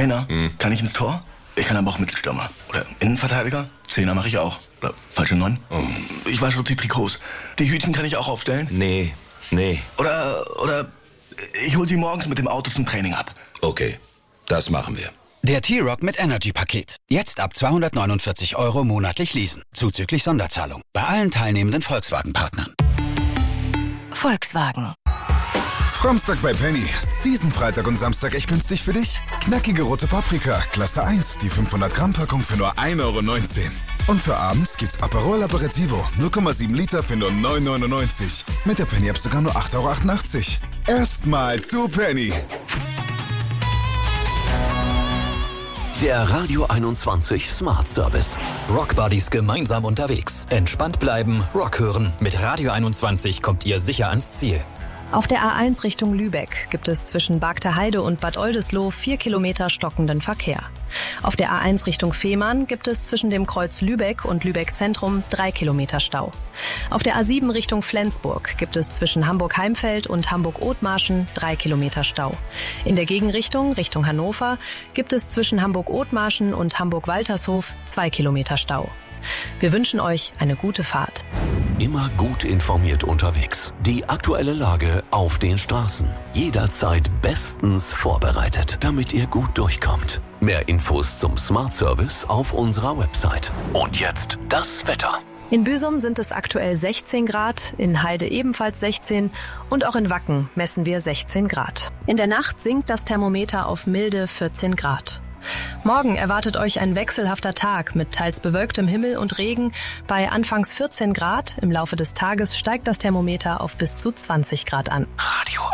Trainer? Kann ich ins Tor? Ich kann aber auch Mittelstürmer. Oder Innenverteidiger? Zehner mache ich auch. Oder falsche 9? Ich wasche die Trikots. Die Hütchen kann ich auch aufstellen? Nee. Oder ich hol sie morgens mit dem Auto zum Training ab. Okay, das machen wir. Der T-Rock mit Energy-Paket. Jetzt ab 249 € monatlich leasen. Zuzüglich Sonderzahlung. Bei allen teilnehmenden Volkswagen-Partnern. Volkswagen. Frommstag bei Penny. Diesen Freitag und Samstag echt günstig für dich? Knackige rote Paprika, Klasse 1, die 500 Gramm Packung für nur 1,19 €. Und für abends gibt's Aperol Aperitivo, 0,7 Liter für nur 9,99 €. Mit der Penny-App sogar nur 8,88 €. Erstmal zu Penny. Der Radio 21 Smart Service. Rockbuddies gemeinsam unterwegs. Entspannt bleiben, Rock hören. Mit Radio 21 kommt ihr sicher ans Ziel. Auf der A1 Richtung Lübeck gibt es zwischen Bargter und Bad Oldesloe 4 Kilometer stockenden Verkehr. Auf der A1 Richtung Fehmarn gibt es zwischen dem Kreuz Lübeck und Lübeck Zentrum 3 Kilometer Stau. Auf der A7 Richtung Flensburg gibt es zwischen Hamburg-Heimfeld und Hamburg-Othmarschen 3 Kilometer Stau. In der Gegenrichtung, Richtung Hannover, gibt es zwischen Hamburg-Othmarschen und Hamburg-Waltershof 2 Kilometer Stau. Wir wünschen euch eine gute Fahrt. Immer gut informiert unterwegs. Die aktuelle Lage auf den Straßen. Jederzeit bestens vorbereitet, damit ihr gut durchkommt. Mehr Infos zum Smart Service auf unserer Website. Und jetzt das Wetter. In Büsum sind es aktuell 16 Grad, in Heide ebenfalls 16 und auch in Wacken messen wir 16 Grad. In der Nacht sinkt das Thermometer auf milde 14 Grad. Morgen erwartet euch ein wechselhafter Tag mit teils bewölktem Himmel und Regen bei anfangs 14 Grad. Im Laufe des Tages steigt das Thermometer auf bis zu 20 Grad an. Radio